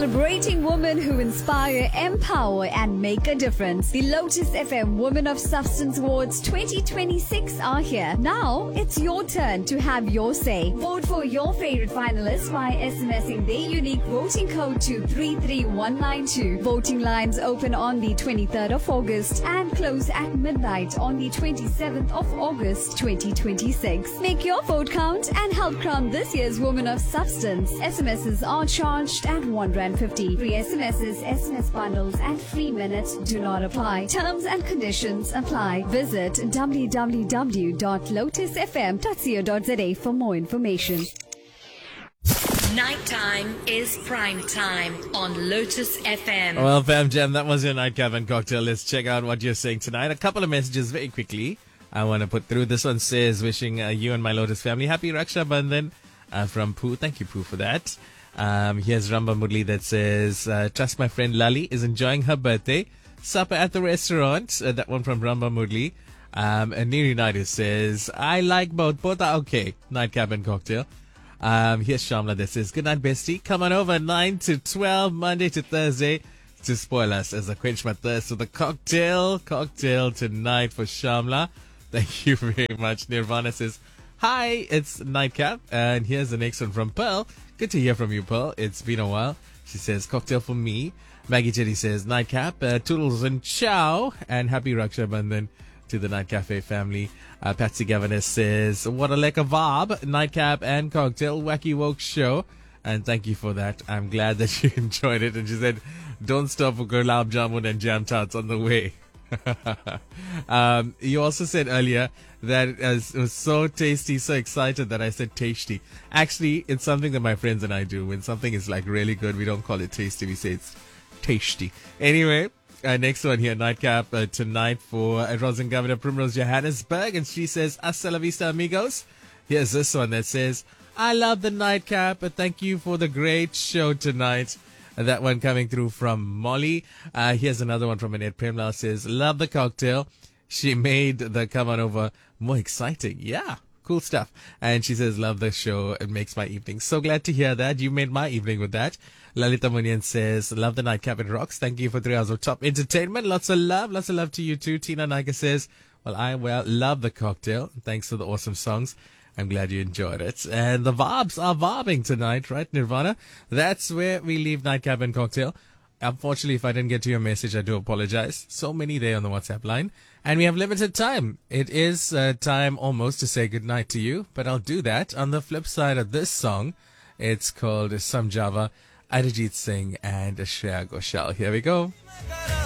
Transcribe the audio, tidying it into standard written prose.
Celebrating women who inspire, empower, and make a difference. The Lotus FM Women of Substance Awards 2026 are here. Now, it's your turn to have your say. Vote for your favorite finalists by SMSing their unique voting code to 33192. Voting lines open on the 23rd of August and close at midnight on the 27th of August 2026. Make your vote count and help crown this year's Women of Substance. SMSs are charged at R1.50. Free SMSs, SMS bundles, and free minutes do not apply. Terms and conditions apply. Visit www.lotusfm.co.za for more information. Nighttime is prime time on Lotus FM. Well, Fam Jam, that was your nightcap and cocktail. Let's check out what you're saying tonight. A couple of messages very quickly I want to put through. This one says, wishing you and my Lotus family happy Raksha Bandhan from Pooh. Thank you, Pooh, for that. Here's Ramba Murli that says, trust my friend Lali is enjoying her birthday. Supper at the restaurant. That one from Ramba Murli. And Niri Naidu says, I like both. Both are okay. Nightcap and cocktail. Here's Shamla that says, good night, bestie. Come on over 9 to 12, Monday to Thursday, to spoil us as I quench my thirst with a cocktail tonight for Shamla. Thank you very much. Nirvana says, hi, it's Nightcap. And here's the next one from Pearl. Good to hear from you, Pearl. It's been a while. She says, cocktail for me. Maggie Chetty says, Nightcap, toodles and ciao. And happy Raksha Bandhan to the Night Cafe family. Patsy Governess says, what a lekker vibe. Nightcap and cocktail, wacky woke show. And thank you for that. I'm glad that you enjoyed it. And she said, don't stop for gulab jamun and jam tarts on the way. You also said earlier that it was so tasty, so excited that I said tasty. Actually, it's something that my friends and I do. When something is like really good, we don't call it tasty. We say it's tasty. Anyway, next one here, Nightcap tonight for Rosin Governor Primrose Johannesburg. And she says, hasta la vista, amigos. Here's this one that says, I love the Nightcap. Thank you for the great show tonight. That one coming through from Molly. Here's another one from Annette Premlal says, love the cocktail. She made the come on over more exciting. Yeah, cool stuff. And she says, love the show. It makes my evening. So glad to hear that. You made my evening with that. Lalita Munian says, love the Nightcap and rocks. Thank you for 3 hours of top entertainment. Lots of love to you too. Tina Naika says, I love the cocktail. Thanks for the awesome songs. I'm glad you enjoyed it. And the vibes are vibing tonight, right, Nirvana? That's where we leave Nightcap and cocktail. Unfortunately, if I didn't get to your message, I do apologize. So many there on the WhatsApp line. And we have limited time. It is time almost to say goodnight to you, but I'll do that on the flip side of this song. It's called Samjava, Arijit Singh and Shreya Ghoshal. Here we go.